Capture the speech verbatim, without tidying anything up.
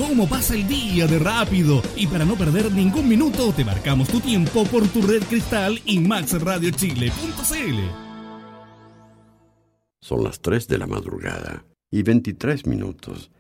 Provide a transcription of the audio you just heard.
cómo pasa el día de rápido. Y para no perder ningún minuto, te marcamos tu tiempo por tu red Cristal y max radio chile punto c l. Son las tres de la madrugada y veintitrés minutos.